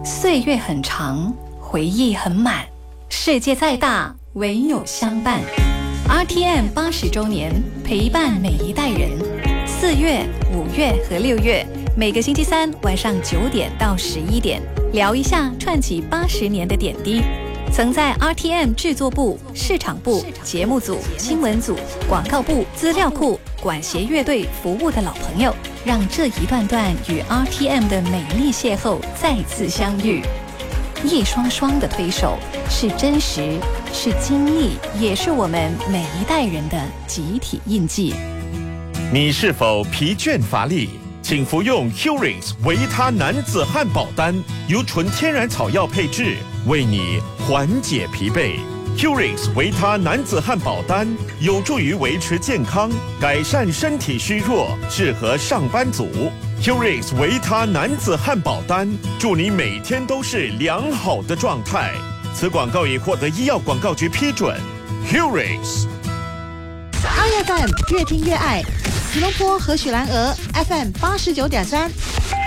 岁月很长，回忆很满，世界再大，唯有相伴。RTM 80周年，陪伴每一代人。4月、5月和6月，每个星期三晚上9点到11点，聊一下串起80年的点滴。曾在 RTM 制作部、市场部、节目组、新闻组、广告部、资料库、管弦乐队服务的老朋友，让这一段段与 RTM 的美丽邂逅再次相遇。一双双的推手，是真实，是经历，也是我们每一代人的集体印记。 你是否疲倦乏力？请服用 Curings 维他男子汉堡丹，由纯天然草药配制，为你缓解疲惫。Curings 维他男子汉堡丹有助于维持健康，改善身体虚弱，适合上班族。Curings 维他男子汉堡丹，祝你每天都是良好的状态。此广告已获得医药广告局批准。Curings。 2FM 越听越爱，吉隆坡和雪兰莪 FM 89.3。